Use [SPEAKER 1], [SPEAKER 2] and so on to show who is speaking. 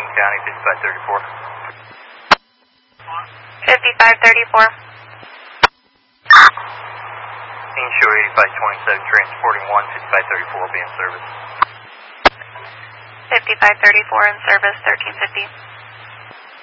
[SPEAKER 1] County, 5534.
[SPEAKER 2] 5534.
[SPEAKER 1] Insure 8527, transporting 1, 5534 will be in service.
[SPEAKER 2] 5534 in service, 1350.